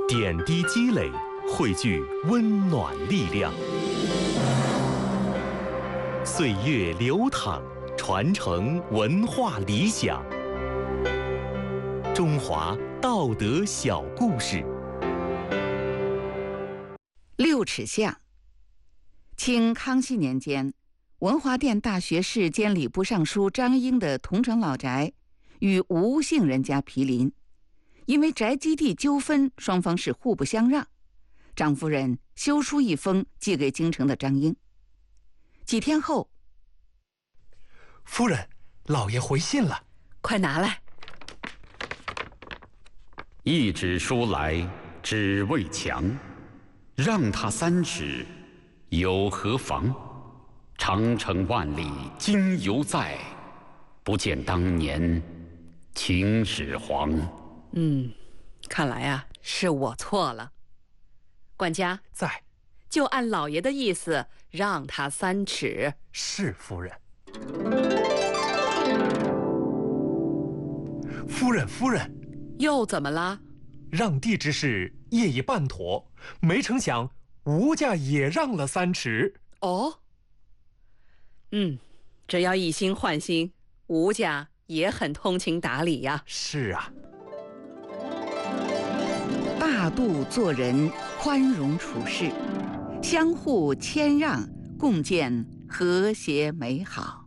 点滴积累，汇聚温暖力量。岁月流淌，传承文化理想。中华道德小故事。 六尺巷。清康熙年间，文华殿大学士兼礼部尚书张英的桐城老宅与吴姓人家毗邻，因为宅基地纠纷，双方是互不相让。张夫人修书一封寄给京城的张英。几天后， 夫人，老爷回信了， 快拿来。 一纸书来，只为墙，让他3尺，有何妨？长城万里今犹在，不见当年秦始皇。 看来啊，是我错了。管家在， 就按老爷的意思，让他3尺。 是夫人。夫人， 又怎么了？ 让地之事业已办妥，没成想吴家也让了3尺。 哦，只要一心换心，吴家也很通情达理呀。 是啊， 大度做人，宽容处事，相互谦让，共建和谐美好。